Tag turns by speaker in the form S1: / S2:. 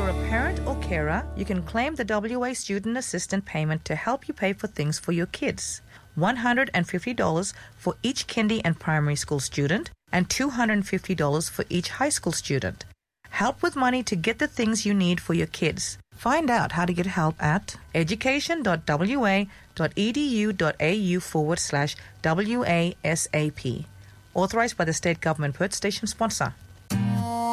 S1: you're a parent or carer, you can claim the WA Student Assistant payment to help you pay for things for your kids. $150 for each kindy and primary school student and $250 for each high school student. Help with money to get the things you need for your kids. Find out how to get help at education.wa.edu.au/WASAP. Authorised by the State Government, Perth Station sponsor.